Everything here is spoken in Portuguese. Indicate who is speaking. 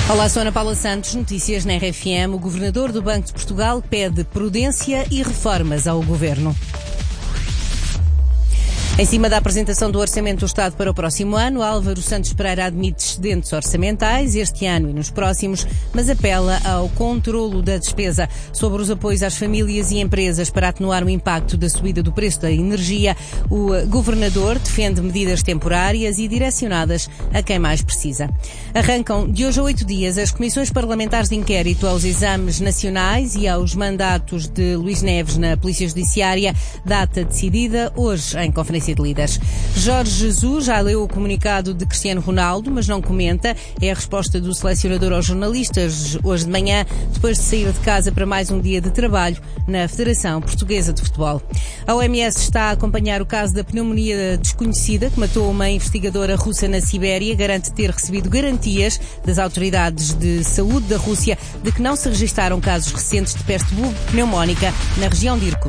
Speaker 1: Olá, sou Ana Paula Santos, notícias na RFM. O governador do Banco de Portugal pede prudência e reformas ao governo. Em cima da apresentação do Orçamento do Estado para o próximo ano, Álvaro Santos Pereira admite excedentes orçamentais este ano e nos próximos, mas apela ao controlo da despesa. Sobre os apoios às famílias e empresas para atenuar o impacto da subida do preço da energia, o governador defende medidas temporárias e direcionadas a quem mais precisa. Arrancam de hoje a 8 dias as comissões parlamentares de inquérito aos exames nacionais e aos mandatos de Luís Neves na Polícia Judiciária, data decidida hoje em conferência de líderes. Jorge Jesus já leu o comunicado de Cristiano Ronaldo, mas não comenta. É a resposta do selecionador aos jornalistas hoje de manhã, depois de sair de casa para mais um dia de trabalho na Federação Portuguesa de Futebol. A OMS está a acompanhar o caso da pneumonia desconhecida que matou uma investigadora russa na Sibéria. Garante ter recebido garantias das autoridades de saúde da Rússia de que não se registaram casos recentes de peste pneumónica na região de Irkutsk.